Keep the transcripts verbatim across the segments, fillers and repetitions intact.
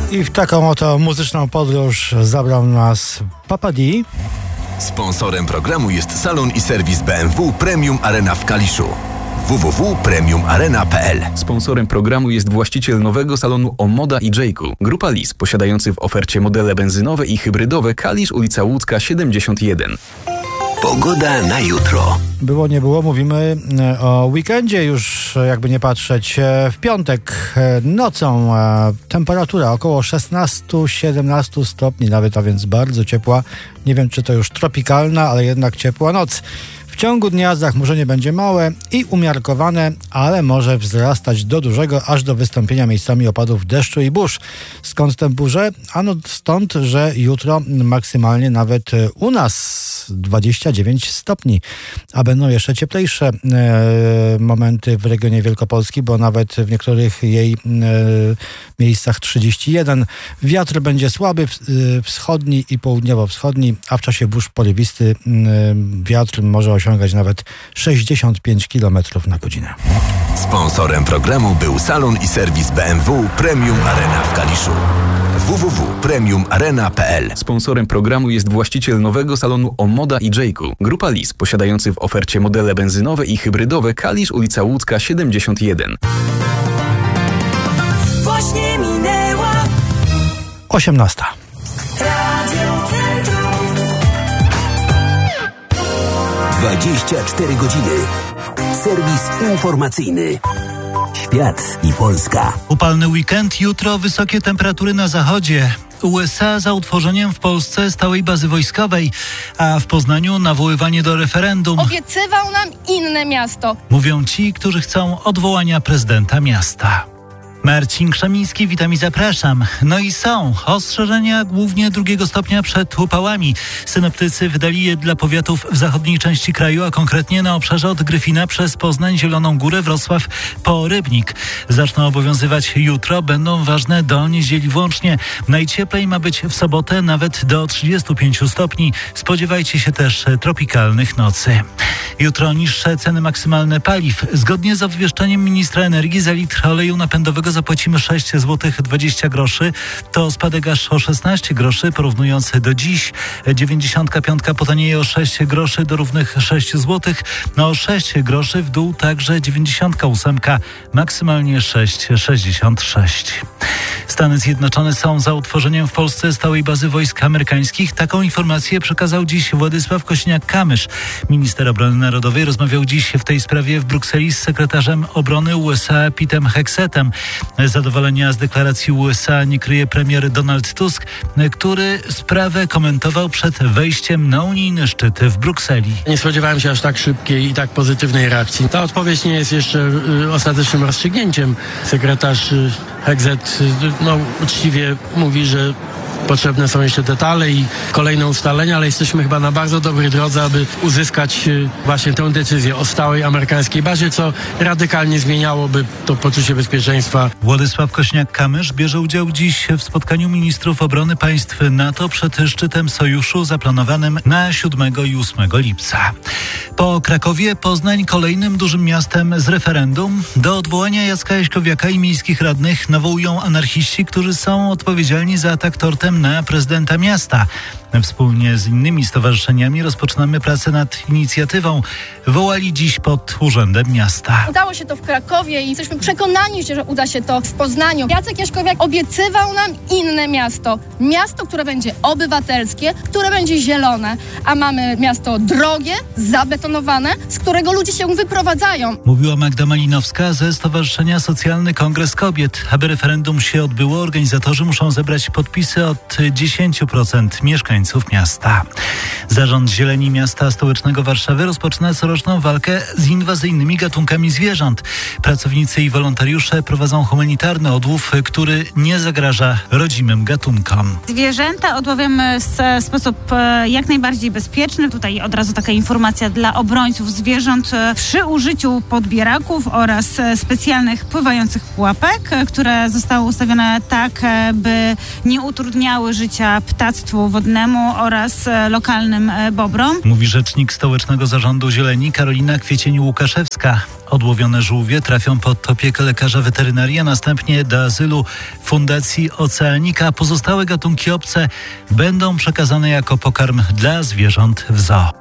I w taką oto muzyczną podróż zabrał nas Papa D. Sponsorem programu jest salon i serwis B M W Premium Arena w Kaliszu. w w w kropka premium arena kropka p l. Sponsorem programu jest właściciel nowego salonu Omoda i Jayku. Grupa Lis, posiadający w ofercie modele benzynowe i hybrydowe. Kalisz, ulica Łódzka siedemdziesiąt jeden. Pogoda na jutro. Było, nie było, mówimy o weekendzie już, jakby nie patrzeć. W piątek nocą temperatura około szesnaście siedemnaście stopni nawet, a więc bardzo ciepła. Nie wiem, czy to już tropikalna, ale jednak ciepła noc. W ciągu dnia zachmurzenie będzie małe i umiarkowane, ale może wzrastać do dużego, aż do wystąpienia miejscami opadów deszczu i burz. Skąd te burze? Ano stąd, że jutro maksymalnie nawet u nas dwadzieścia dziewięć stopni, a będą jeszcze cieplejsze e, momenty w regionie Wielkopolski, bo nawet w niektórych jej e, miejscach trzydzieści jeden. Wiatr będzie słaby, wschodni i południowo-wschodni, a w czasie burz porywisty e, wiatr może osiągać nawet sześćdziesiąt pięć kilometrów na godzinę. Sponsorem programu był salon i serwis B M W Premium Arena w Kaliszu. w w w kropka premium arena kropka p l. Sponsorem programu jest właściciel nowego salonu Omoda i Jayku. Grupa Lis, posiadający w ofercie modele benzynowe i hybrydowe. Kalisz, ulica Łódzka siedemdziesiąt jeden. Właśnie minęła osiemnasta. dwadzieścia cztery godziny. Serwis informacyjny. Świat i Polska. Upalny weekend, jutro wysokie temperatury na zachodzie. U S A za utworzeniem w Polsce stałej bazy wojskowej, a w Poznaniu nawoływanie do referendum. Obiecywał nam inne miasto. Mówią ci, którzy chcą odwołania prezydenta miasta. Marcin Krzemiński, witam i zapraszam. No i są ostrzeżenia głównie drugiego stopnia przed upałami. Synoptycy wydali je dla powiatów w zachodniej części kraju, a konkretnie na obszarze od Gryfina przez Poznań, Zieloną Górę, Wrocław po Rybnik. Zaczną obowiązywać jutro, będą ważne do niedzieli włącznie. Najcieplej ma być w sobotę nawet do trzydziestu pięciu stopni. Spodziewajcie się też tropikalnych nocy. Jutro niższe ceny maksymalne paliw. Zgodnie z obwieszczeniem ministra energii za litr oleju napędowego zapłacimy sześć złotych dwadzieścia groszy. To spadek aż o szesnaście groszy porównując do dziś. dziewięćdziesiątka piątka potanieje o sześć groszy do równych sześć złotych. No o sześć groszy w dół także dziewięćdziesiątka ósemka, maksymalnie sześć sześćdziesiąt sześć. Stany Zjednoczone są za utworzeniem w Polsce stałej bazy wojsk amerykańskich. Taką informację przekazał dziś Władysław Kosiniak-Kamysz. Minister Obrony Narodowej rozmawiał dziś w tej sprawie w Brukseli z sekretarzem obrony U S A Pete'em Hexetem. Zadowolenia z deklaracji U S A nie kryje premier Donald Tusk, który sprawę komentował przed wejściem na unijny szczyt w Brukseli. Nie spodziewałem się aż tak szybkiej i tak pozytywnej reakcji. Ta odpowiedź nie jest jeszcze y, ostatecznym rozstrzygnięciem. Sekretarz y, Hexet y, no, uczciwie mówi, że potrzebne są jeszcze detale i kolejne ustalenia, ale jesteśmy chyba na bardzo dobrej drodze, aby uzyskać właśnie tę decyzję o stałej amerykańskiej bazie, co radykalnie zmieniałoby to poczucie bezpieczeństwa. Władysław Kosiniak-Kamysz bierze udział dziś w spotkaniu ministrów obrony państw NATO przed szczytem sojuszu zaplanowanym na siódmego i ósmego lipca. Po Krakowie Poznań kolejnym dużym miastem z referendum. Do odwołania Jacka Jaśkowiaka i miejskich radnych nawołują anarchiści, którzy są odpowiedzialni za atak tortem na prezydenta miasta. Wspólnie z innymi stowarzyszeniami rozpoczynamy pracę nad inicjatywą. Wołali dziś pod Urzędem Miasta. Udało się to w Krakowie i jesteśmy przekonani, że uda się to w Poznaniu. Jacek Jaśkowiak obiecywał nam inne miasto. Miasto, które będzie obywatelskie, które będzie zielone. A mamy miasto drogie, zabetonowane, z którego ludzie się wyprowadzają. Mówiła Magda Malinowska ze Stowarzyszenia Socjalny Kongres Kobiet. Aby referendum się odbyło, organizatorzy muszą zebrać podpisy od dziesięć procent mieszkańców miasta. Zarząd Zieleni Miasta Stołecznego Warszawy rozpoczyna coroczną walkę z inwazyjnymi gatunkami zwierząt. Pracownicy i wolontariusze prowadzą humanitarny odłów, który nie zagraża rodzimym gatunkom. Zwierzęta odławiamy w sposób jak najbardziej bezpieczny. Tutaj od razu taka informacja dla obrońców zwierząt przy użyciu podbieraków oraz specjalnych pływających pułapek, które zostały ustawione tak, by nie utrudniały życia ptactwu wodnemu. Wiśniewskiemu oraz e, lokalnym e, Bobrom. Mówi rzecznik Stołecznego Zarządu Zieleni Karolina Kwiecień-Łukaszewska. Odłowione żółwie trafią pod opiekę lekarza weterynarii, a następnie do azylu Fundacji Oceanika. Pozostałe gatunki obce będą przekazane jako pokarm dla zwierząt w zoo.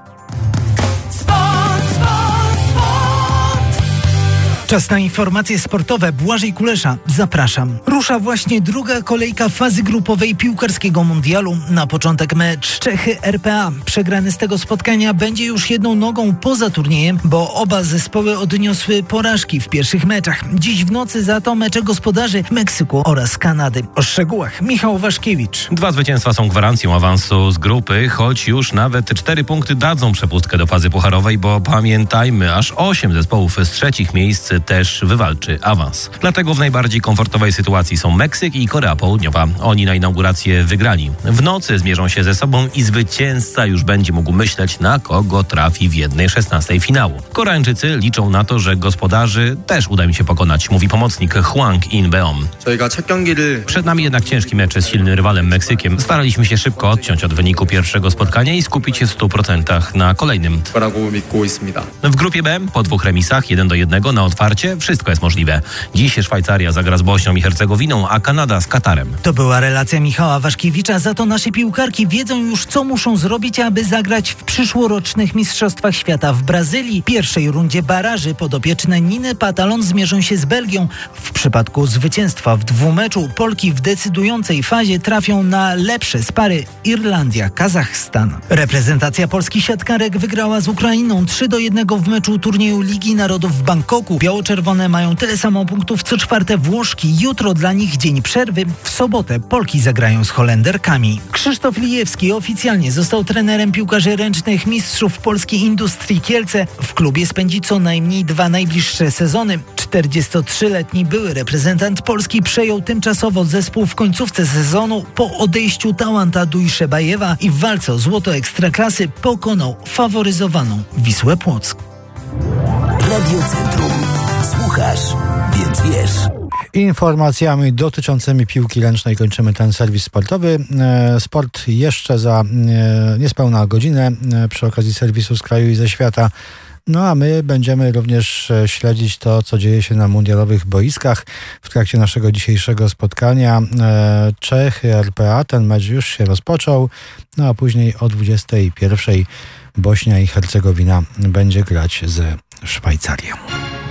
Czas na informacje sportowe. Błażej Kulesza, zapraszam. Rusza właśnie druga kolejka fazy grupowej piłkarskiego mundialu. Na początek mecz Czechy-R P A. Przegrany z tego spotkania będzie już jedną nogą poza turniejem, bo oba zespoły odniosły porażki w pierwszych meczach. Dziś w nocy za to mecze gospodarzy Meksyku oraz Kanady. O szczegółach Michał Waszkiewicz. Dwa zwycięstwa są gwarancją awansu z grupy, choć już nawet cztery punkty dadzą przepustkę do fazy pucharowej, bo pamiętajmy, aż osiem zespołów z trzecich miejsc też wywalczy awans. Dlatego w najbardziej komfortowej sytuacji są Meksyk i Korea Południowa. Oni na inaugurację wygrali. W nocy zmierzą się ze sobą i zwycięzca już będzie mógł myśleć, na kogo trafi w jednej szesnastej finału. Koreańczycy liczą na to, że gospodarzy też uda im się pokonać, mówi pomocnik Hwang In-beom. Przed nami jednak ciężki mecz z silnym rywalem Meksykiem. Staraliśmy się szybko odciąć od wyniku pierwszego spotkania i skupić się w stu procentach na kolejnym. W grupie B po dwóch remisach jeden do jednego na otwarcie wszystko jest możliwe. Dziś Szwajcaria zagra z Bośnią i Hercegowiną, a Kanada z Katarem. To była relacja Michała Waszkiewicza, za to nasze piłkarki wiedzą już, co muszą zrobić, aby zagrać w przyszłorocznych Mistrzostwach Świata w Brazylii. W pierwszej rundzie baraży podopieczne Niny Patalon zmierzą się z Belgią. W przypadku zwycięstwa w dwumeczu Polki w decydującej fazie trafią na lepsze z pary Irlandia-Kazachstan. Reprezentacja Polski siatkarek wygrała z Ukrainą trzy do jednego w meczu turnieju Ligi Narodów w Bangkoku. Biało-czerwone mają tyle samo punktów co czwarte Włoszki. Jutro dla nich dzień przerwy. W sobotę Polki zagrają z Holenderkami. Krzysztof Lijewski oficjalnie został trenerem piłkarzy ręcznych mistrzów Polskiej Industrii Kielce. W klubie spędzi co najmniej dwa najbliższe sezony. czterdziestotrzyletni były reprezentant Polski przejął tymczasowo zespół w końcówce sezonu po odejściu Tałanta Dujszebajewa i w walce o złoto Ekstraklasy pokonał faworyzowaną Wisłę Płock. Radio Centrum. Słuchasz, więc wiesz. Informacjami dotyczącymi piłki ręcznej kończymy ten serwis sportowy. Sport jeszcze za niespełna godzinę przy okazji serwisu z kraju i ze świata. No a my będziemy również śledzić to, co dzieje się na mundialowych boiskach w trakcie naszego dzisiejszego spotkania. Czechy R P A, ten mecz już się rozpoczął, no a później o dwudziestej pierwszej Bośnia i Hercegowina będzie grać ze Szwajcarią.